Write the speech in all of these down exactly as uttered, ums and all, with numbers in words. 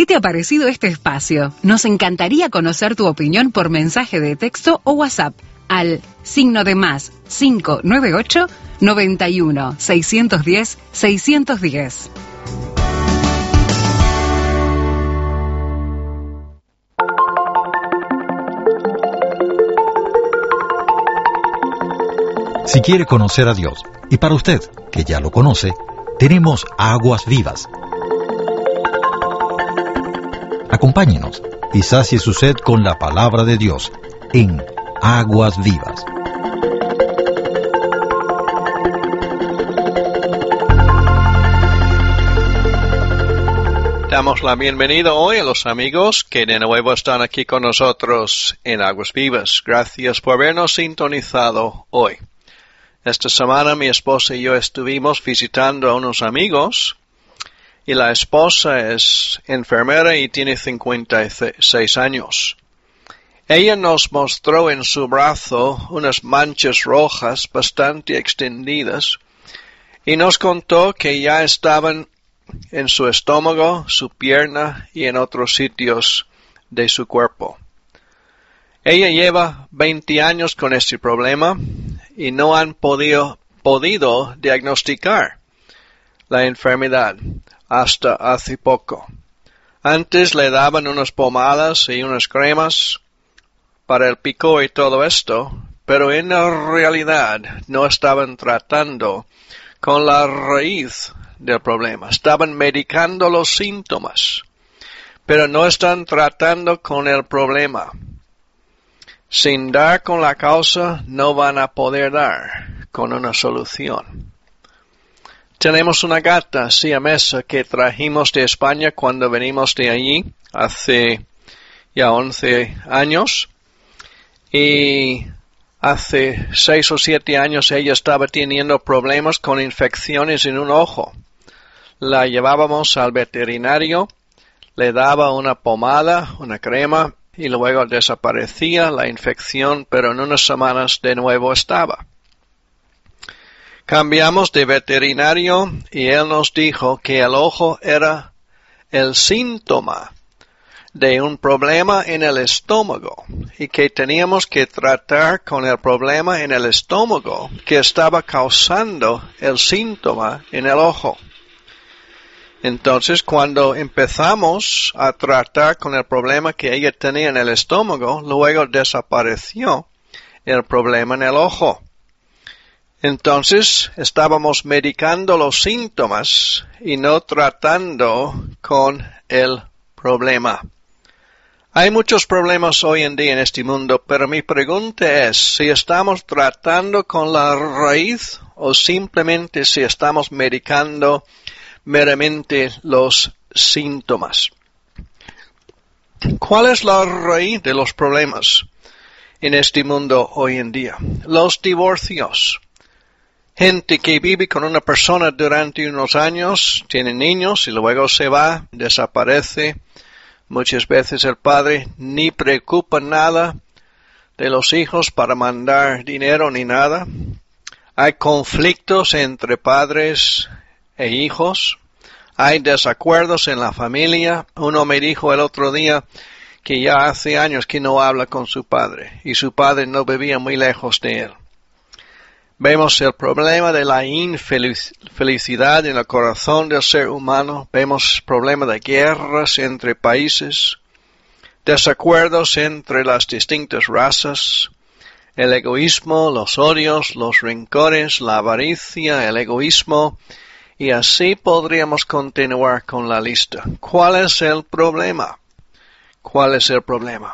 ¿Qué te ha parecido este espacio? Nos encantaría conocer tu opinión por mensaje de texto o WhatsApp al signo de más cinco nueve ocho, noventa y uno, seiscientos diez, seiscientos diez. Si quiere conocer a Dios, y para usted, que ya lo conoce, tenemos Aguas Vivas. Acompáñenos y sacie su sed con la palabra de Dios en Aguas Vivas. Damos la bienvenida hoy a los amigos que de nuevo están aquí con nosotros en Aguas Vivas. Gracias por habernos sintonizado hoy. Esta semana mi esposa y yo estuvimos visitando a unos amigos y la esposa es enfermera y tiene cincuenta y seis años. Ella nos mostró en su brazo unas manchas rojas bastante extendidas y nos contó que ya estaban en su estómago, su pierna y en otros sitios de su cuerpo. Ella lleva veinte años con este problema y no han podido, podido diagnosticar la enfermedad hasta hace poco. Antes le daban unas pomadas y unas cremas para el picor y todo esto, pero en la realidad no estaban tratando con la raíz del problema. Estaban medicando los síntomas, pero no están tratando con el problema. Sin dar con la causa, no van a poder dar con una solución. Tenemos una gata siamesa que trajimos de España cuando venimos de allí hace ya once años. Y hace seis o siete años ella estaba teniendo problemas con infecciones en un ojo. La llevábamos al veterinario, le daba una pomada, una crema, y luego desaparecía la infección, pero en unas semanas de nuevo estaba. Cambiamos de veterinario y él nos dijo que el ojo era el síntoma de un problema en el estómago y que teníamos que tratar con el problema en el estómago que estaba causando el síntoma en el ojo. Entonces, cuando empezamos a tratar con el problema que ella tenía en el estómago, luego desapareció el problema en el ojo. Entonces, estábamos medicando los síntomas y no tratando con el problema. Hay muchos problemas hoy en día en este mundo, pero mi pregunta es si estamos tratando con la raíz o simplemente si estamos medicando meramente los síntomas. ¿Cuál es la raíz de los problemas en este mundo hoy en día? Los divorcios. Gente que vive con una persona durante unos años, tiene niños y luego se va, desaparece. Muchas veces el padre ni preocupa nada de los hijos para mandar dinero ni nada. Hay conflictos entre padres e hijos. Hay desacuerdos en la familia. Uno me dijo el otro día que ya hace años que no habla con su padre y su padre no vivía muy lejos de él. Vemos el problema de la infelicidad en el corazón del ser humano. Vemos el problema de guerras entre países, desacuerdos entre las distintas razas, el egoísmo, los odios, los rencores, la avaricia, el egoísmo, y así podríamos continuar con la lista. ¿Cuál es el problema? ¿Cuál es el problema?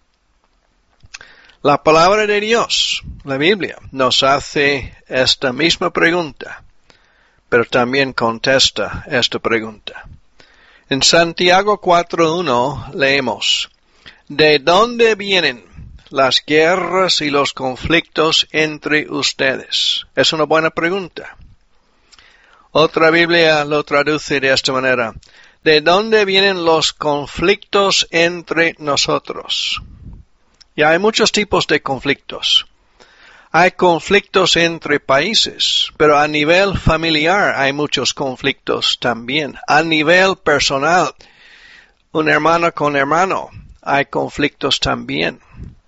La palabra de Dios, la Biblia, nos hace esta misma pregunta, pero también contesta esta pregunta. En Santiago cuatro uno leemos, ¿de dónde vienen las guerras y los conflictos entre ustedes? Es una buena pregunta. Otra Biblia lo traduce de esta manera, ¿de dónde vienen los conflictos entre nosotros? Y hay muchos tipos de conflictos. Hay conflictos entre países, pero a nivel familiar hay muchos conflictos también. A nivel personal, un hermano con hermano, hay conflictos también.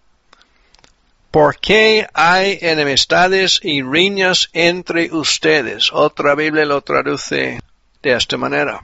¿Por qué hay enemistades y riñas entre ustedes? Otra Biblia lo traduce de esta manera.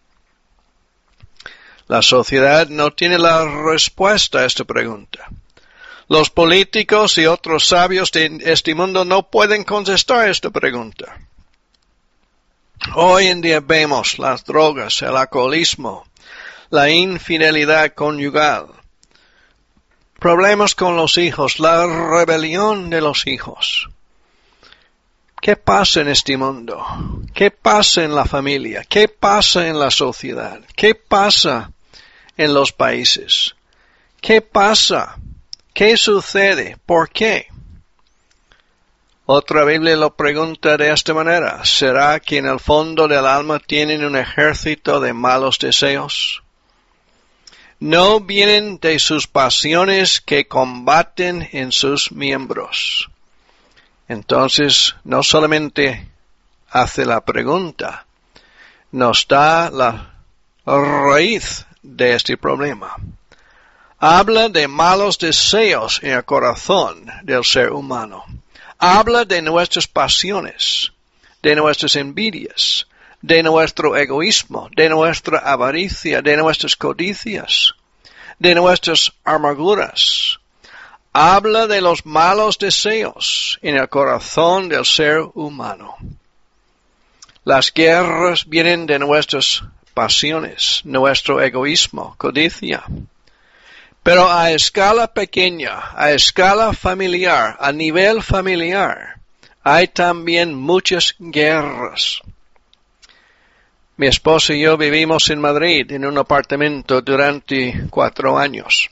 La sociedad no tiene la respuesta a esta pregunta. Los políticos y otros sabios de este mundo no pueden contestar esta pregunta. Hoy en día vemos las drogas, el alcoholismo, la infidelidad conyugal, problemas con los hijos, la rebelión de los hijos. ¿Qué pasa en este mundo? ¿Qué pasa en la familia? ¿Qué pasa en la sociedad? ¿Qué pasa en los países? ¿Qué pasa? ¿Qué sucede? ¿Por qué? Otra Biblia lo pregunta de esta manera. ¿Será que en el fondo del alma tienen un ejército de malos deseos? ¿No vienen de sus pasiones que combaten en sus miembros? Entonces, no solamente hace la pregunta, nos da la raíz de este problema. Habla de malos deseos en el corazón del ser humano. Habla de nuestras pasiones, de nuestras envidias, de nuestro egoísmo, de nuestra avaricia, de nuestras codicias, de nuestras amarguras. Habla de los malos deseos en el corazón del ser humano. Las guerras vienen de nuestras pasiones, nuestro egoísmo, codicia. Pero a escala pequeña, a escala familiar, a nivel familiar, hay también muchas guerras. Mi esposa y yo vivimos en Madrid en un apartamento durante cuatro años.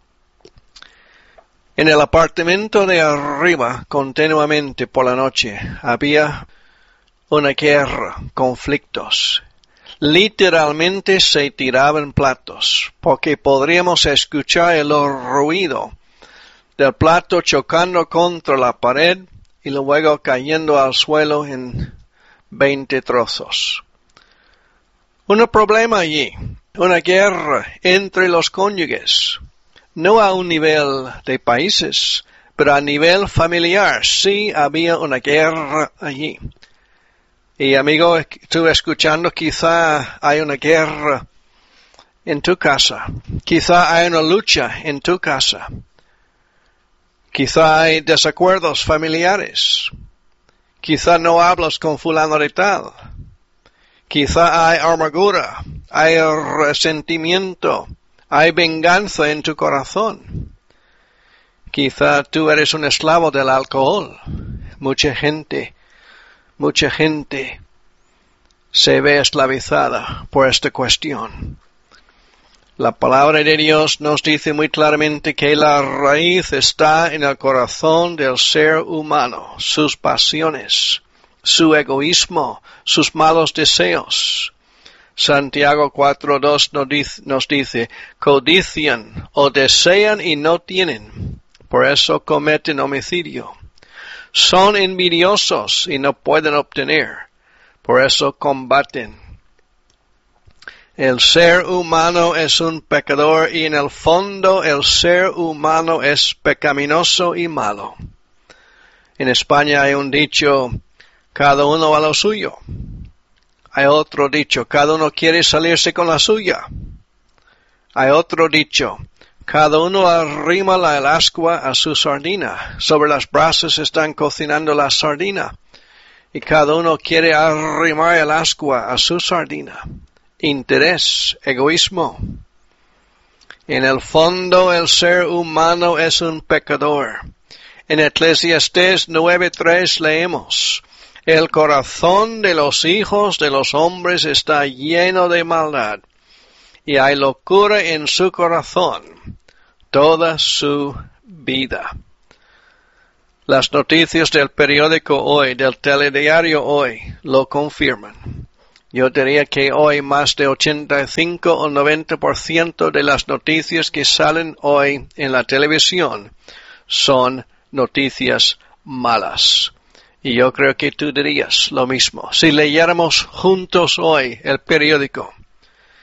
En el apartamento de arriba, continuamente por la noche, había una guerra, conflictos. Literalmente se tiraban platos, porque podríamos escuchar el ruido del plato chocando contra la pared y luego cayendo al suelo en veinte trozos. Un problema allí, una guerra entre los cónyuges, no a un nivel de países, pero a nivel familiar, sí había una guerra allí. Y amigo, tú escuchando, quizá hay una guerra en tu casa. Quizá hay una lucha en tu casa. Quizá hay desacuerdos familiares. Quizá no hablas con fulano de tal. Quizá hay amargura, hay resentimiento, hay venganza en tu corazón. Quizá tú eres un esclavo del alcohol. Mucha gente Mucha gente se ve esclavizada por esta cuestión. La palabra de Dios nos dice muy claramente que la raíz está en el corazón del ser humano, sus pasiones, su egoísmo, sus malos deseos. Santiago cuatro dos nos dice, nos dice, codician o desean y no tienen, por eso cometen homicidio. Son envidiosos y no pueden obtener, por eso combaten. El ser humano es un pecador y en el fondo el ser humano es pecaminoso y malo. En España hay un dicho, cada uno a lo suyo. Hay otro dicho, cada uno quiere salirse con la suya. Hay otro dicho, cada uno arrima la el ascua a su sardina. Sobre las brasas están cocinando la sardina. Y cada uno quiere arrimar el ascua a su sardina. Interés, egoísmo. En el fondo el ser humano es un pecador. En Eclesiastés nueve tres leemos, el corazón de los hijos de los hombres está lleno de maldad. Y hay locura en su corazón toda su vida. Las noticias del periódico Hoy, del telediario Hoy, lo confirman. Yo diría que hoy más de ochenta y cinco o noventa por ciento de las noticias que salen hoy en la televisión son noticias malas. Y yo creo que tú dirías lo mismo. Si leyéramos juntos hoy el periódico,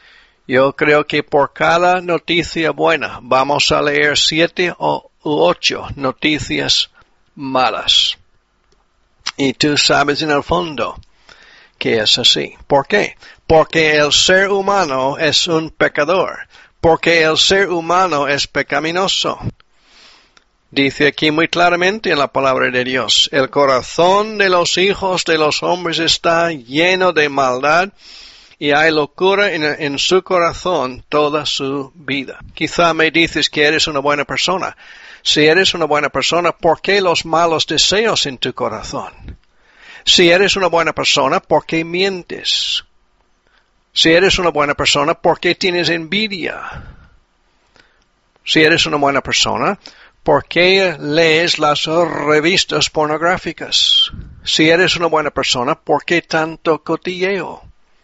Yo creo que por cada noticia buena vamos a leer siete o u ocho noticias malas. Y tú sabes en el fondo que es así. ¿Por qué? Porque el ser humano es un pecador. Porque el ser humano es pecaminoso. Dice aquí muy claramente en la palabra de Dios, el corazón de los hijos de los hombres está lleno de maldad y hay locura en, en su corazón toda su vida. Quizá me dices que eres una buena persona. Si eres una buena persona, ¿por qué los malos deseos en tu corazón? Si eres una buena persona, ¿por qué mientes? Si eres una buena persona, ¿por qué tienes envidia? Si eres una buena persona, ¿por qué lees las revistas pornográficas? Si eres una buena persona, ¿por qué tanto cotilleo?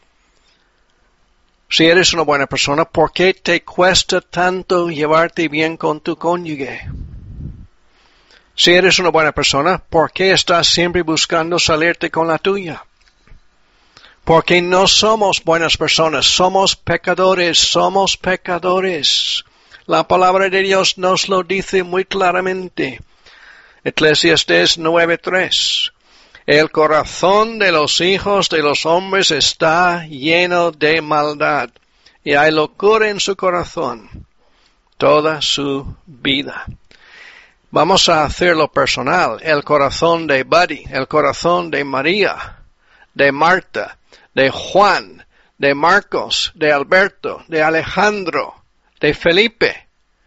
Si eres una buena persona, ¿por qué te cuesta tanto llevarte bien con tu cónyuge? Si eres una buena persona, ¿por qué estás siempre buscando salirte con la tuya? Porque no somos buenas personas, somos pecadores, somos pecadores. La palabra de Dios nos lo dice muy claramente. Eclesiastés nueve tres. El corazón de los hijos de los hombres está lleno de maldad, y hay locura en su corazón toda su vida. Vamos a hacerlo personal. El corazón de Buddy, el corazón de María, de Marta, de Juan, de Marcos, de Alberto, de Alejandro, de Felipe,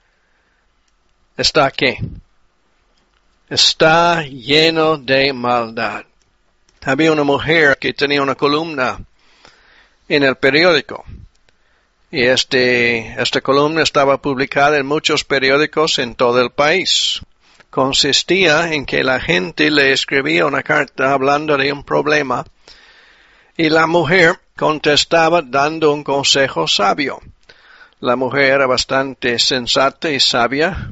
está aquí. Está lleno de maldad. Había una mujer que tenía una columna en el periódico. Y este, esta columna estaba publicada en muchos periódicos en todo el país. Consistía en que la gente le escribía una carta hablando de un problema y la mujer contestaba dando un consejo sabio. La mujer era bastante sensata y sabia.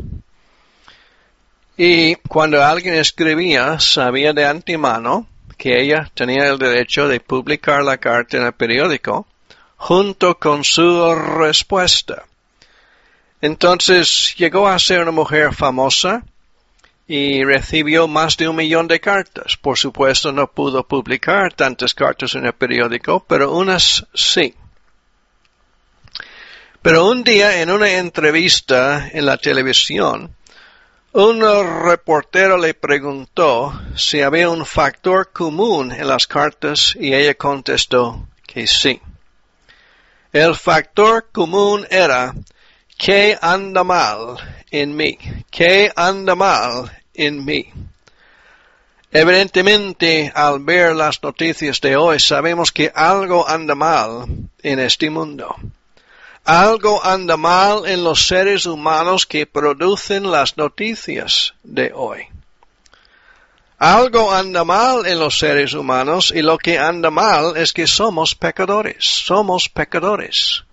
Y cuando alguien escribía, sabía de antemano que ella tenía el derecho de publicar la carta en el periódico junto con su respuesta. Entonces llegó a ser una mujer famosa y recibió más de un millón de cartas. Por supuesto no pudo publicar tantas cartas en el periódico, pero unas sí. Pero un día en una entrevista en la televisión, un reportero le preguntó si había un factor común en las cartas y ella contestó que sí. El factor común era ¿qué anda mal en mí? ¿Qué anda mal en mí? Evidentemente, al ver las noticias de hoy, sabemos que algo anda mal en este mundo. Algo anda mal en los seres humanos que producen las noticias de hoy. Algo anda mal en los seres humanos y lo que anda mal es que somos pecadores. Somos pecadores.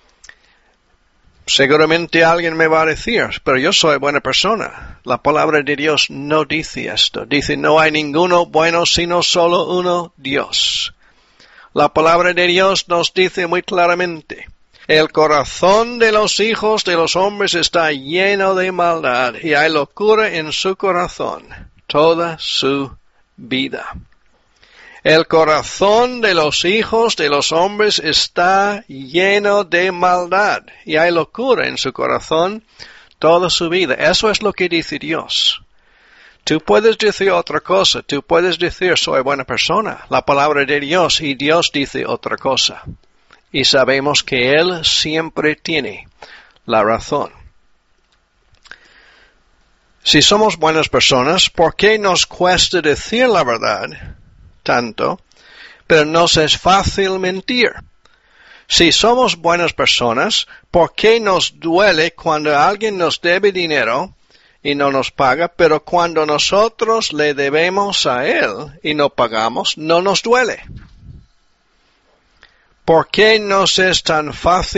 Seguramente alguien me va a decir, pero yo soy buena persona. La palabra de Dios no dice esto. Dice, no hay ninguno bueno sino solo uno, Dios. La palabra de Dios nos dice muy claramente, el corazón de los hijos de los hombres está lleno de maldad y hay locura en su corazón toda su vida. El corazón de los hijos de los hombres está lleno de maldad y hay locura en su corazón toda su vida. Eso es lo que dice Dios. Tú puedes decir otra cosa, tú puedes decir soy buena persona, la palabra de Dios, y Dios dice otra cosa. Y sabemos que Él siempre tiene la razón. Si somos buenas personas, ¿por qué nos cuesta decir la verdad tanto, pero nos es fácil mentir? Si somos buenas personas, ¿por qué nos duele cuando alguien nos debe dinero y no nos paga, pero cuando nosotros le debemos a Él y no pagamos, no nos duele? ¿Por qué nos es tan fácil